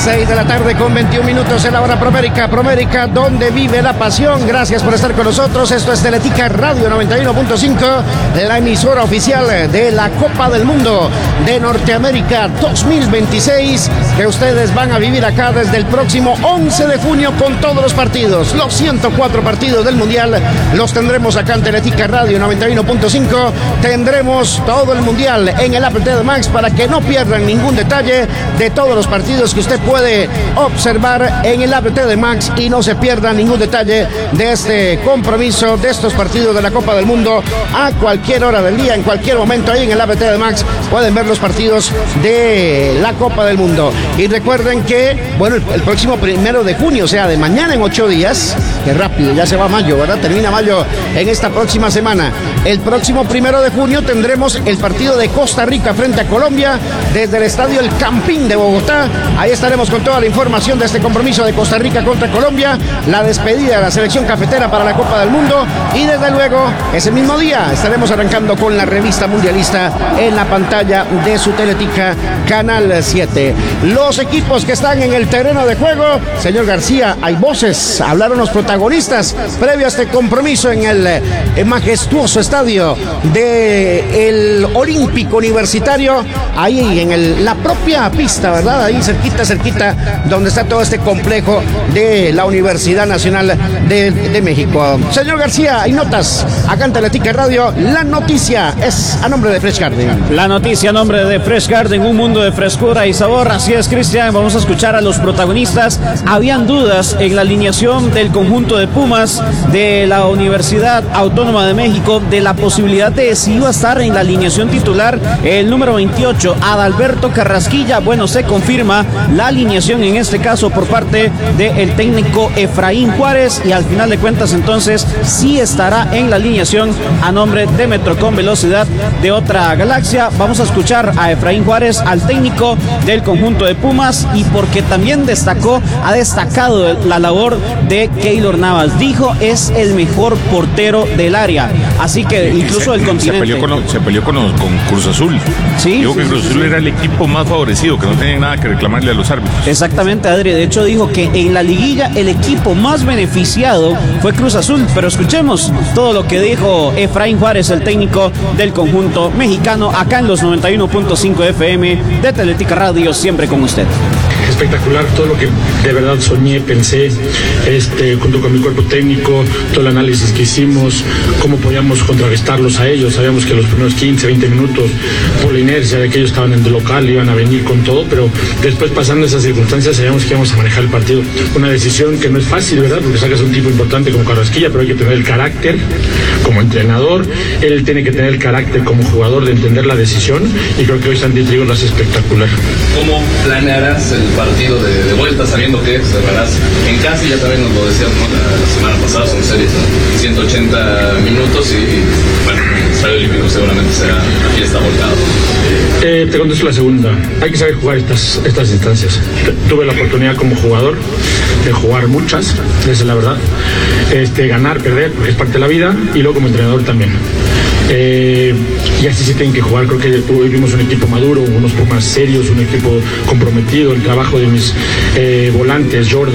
6 de la tarde con 21 minutos en la hora Promérica, donde vive la pasión. Gracias por estar con nosotros. Esto es Teletica Radio 91.5, la emisora oficial de la Copa del Mundo de Norteamérica 2026, que ustedes van a vivir acá desde el próximo 11 de junio con todos los partidos. Los 104 partidos del Mundial los tendremos acá en Teletica Radio 91.5. Tendremos todo el Mundial en el Apple TV Max para que no pierdan ningún detalle de todos los partidos que usted puede observar en el Apple TV Max y no se pierda ningún detalle de este compromiso, de estos partidos de la Copa del Mundo a cualquier hora del día, en cualquier momento. Ahí en el Apple TV Max pueden ver los partidos de la Copa del Mundo. Y recuerden que, bueno, el próximo 1 de junio, o sea, de mañana en 8 días, que rápido, ya se va mayo, ¿verdad? Termina mayo en esta próxima semana. El próximo 1 de junio tendremos el partido de Costa Rica frente a Colombia desde el estadio El Campín de Bogotá. Ahí estaremos con toda la información de este compromiso de Costa Rica contra Colombia, la despedida de la selección cafetera para la Copa del Mundo y desde luego ese mismo día estaremos arrancando con la revista mundialista en la pantalla de su Teletica Canal 7. Los equipos que están en el terreno de juego, señor García, hay voces, hablaron los protagonistas previo a este compromiso en el majestuoso estadio del Olímpico Universitario, ahí en la propia pista, ¿verdad? Ahí cerquita, donde está todo este complejo de la Universidad Nacional de México. Señor García, hay notas acá en Teletica Radio. La noticia es a nombre de Fresh Garden. La noticia a nombre de Fresh Garden, un mundo de frescura y sabor. Así es, Cristian, vamos a escuchar a los protagonistas. Habían dudas en la alineación del conjunto de Pumas de la Universidad Autónoma de México de la posibilidad de si iba a estar en la alineación titular el número 28, Adalberto Carrasquilla. Bueno, se confirma la alineación en este caso por parte del técnico Efraín Juárez y al final de cuentas entonces sí estará en la alineación a nombre de Metrocom Velocidad de otra galaxia. Vamos a escuchar a Efraín Juárez, al técnico del conjunto de Pumas, y porque también ha destacado la labor de Keylor Navas. Dijo, es el mejor portero del área, así que incluso del continente. Se peleó con Cruz Azul. Sí, dijo que Cruz Azul era el equipo más favorecido, que no tenía nada que reclamarle a los árbitros. Exactamente, Adri. De hecho dijo que en la liguilla el equipo más beneficiado fue Cruz Azul, pero escuchemos todo lo que dijo Efraín Juárez, el técnico del conjunto mexicano, acá en los 91.5 FM de Teletica Radio, siempre con usted. Espectacular, todo lo que de verdad soñé, pensé, junto con mi cuerpo técnico, todo el análisis que hicimos, cómo podíamos contrarrestarlos a ellos. Sabíamos que los primeros 15, 20 minutos, por la inercia de que ellos estaban en el local, iban a venir con todo, pero después, pasando esas circunstancias, sabíamos que íbamos a manejar el partido. Una decisión que no es fácil, ¿verdad? Porque sacas un tipo importante como Carrasquilla, pero hay que tener el carácter como entrenador, él tiene que tener el carácter como jugador de entender la decisión, y creo que hoy Santi Trigo lo hace espectacular. ¿Cómo planearás el partido de vuelta, sabiendo que cerrarás en casa? Y ya también nos lo decíamos, ¿no? La semana pasada son series de 180 minutos y bueno, el Estadio Olímpico seguramente será una fiesta volcada. Te contesto la segunda. Hay que saber jugar estas instancias. Tuve la oportunidad como jugador de jugar muchas, esa es la verdad. Ganar, perder, porque es parte de la vida, y luego como entrenador también. Y así se tienen que jugar. Creo que hoy vimos un equipo maduro, unos Pumas serios, un equipo comprometido. El trabajo de mis volantes, Jordan,